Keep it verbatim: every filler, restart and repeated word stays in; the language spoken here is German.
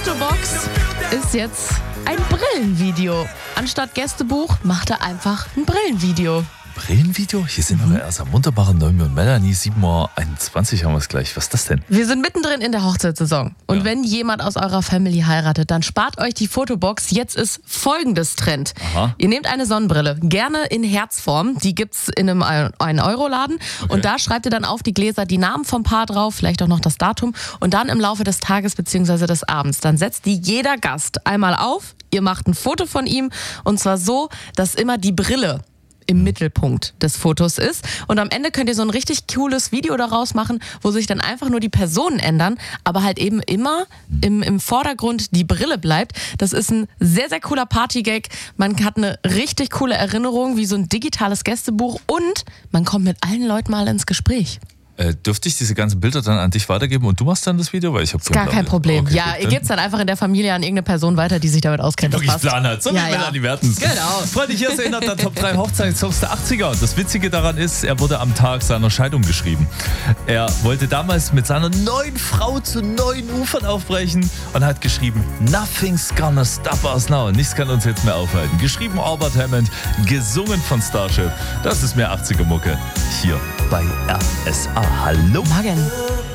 Fotobox ist jetzt ein Brillenvideo. Anstatt Gästebuch macht er einfach ein Brillenvideo. Brillenvideo? Hier sind wir erst am wunderbaren Naomi und Melanie. sieben Uhr einundzwanzig haben wir es gleich. Was ist das denn? Wir sind mittendrin in der Hochzeitssaison. Und ja. wenn jemand aus eurer Family heiratet, dann spart euch die Fotobox. Jetzt ist folgendes Trend. Aha. Ihr nehmt eine Sonnenbrille, gerne in Herzform. Die gibt's in einem ein Euro Laden. Okay. Und da schreibt ihr dann auf die Gläser die Namen vom Paar drauf, vielleicht auch noch das Datum. Und dann im Laufe des Tages bzw. des Abends, dann setzt die jeder Gast einmal auf. Ihr macht ein Foto von ihm. Und zwar so, dass immer die Brille im Mittelpunkt des Fotos ist. Und am Ende könnt ihr so ein richtig cooles Video daraus machen, wo sich dann einfach nur die Personen ändern, aber halt eben immer im, im Vordergrund die Brille bleibt. Das ist ein sehr, sehr cooler Partygag. Man hat eine richtig coole Erinnerung, wie so ein digitales Gästebuch, und man kommt mit allen Leuten mal ins Gespräch. Äh, dürfte ich diese ganzen Bilder dann an dich weitergeben und du machst dann das Video? Weil ich habe Gar kein Problem. Okay, ja, ihr gebt es dann einfach in der Familie an irgendeine Person weiter, die sich damit auskennt. Wirklich Plan hat. So ja, wie Melanie Mertens. Genau. Freunde, hier ist einer der Top drei Hochzeitssongs der achtziger. Das Witzige daran ist, er wurde am Tag seiner Scheidung geschrieben. Er wollte damals mit seiner neuen Frau zu neuen Ufern aufbrechen und hat geschrieben: Nothing's gonna stop us now. Nichts kann uns jetzt mehr aufhalten. Geschrieben Albert Hammond, gesungen von Starship. Das ist mehr achtziger Mucke hier bei R S A. Hallo. Morgen.